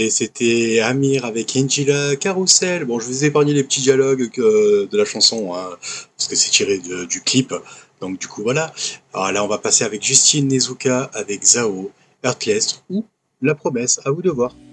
c'était Amir avec Angela Carousel. Bon, je vous ai épargné les petits dialogues de la chanson, hein, parce que c'est tiré du clip. Donc du coup, voilà. Alors là, on va passer avec Justine Nezuka avec Zao, Heartless ou La Promesse. À vous de voir.